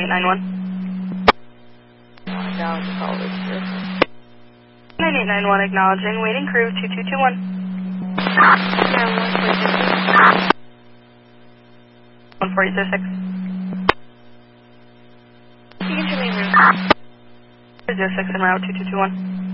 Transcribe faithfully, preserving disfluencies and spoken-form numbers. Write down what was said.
eight nine one. Dallas Solid. nine eight nine one acknowledging, waiting crew two two two one. one four zero six. You can show me route. zero six en route two two two one.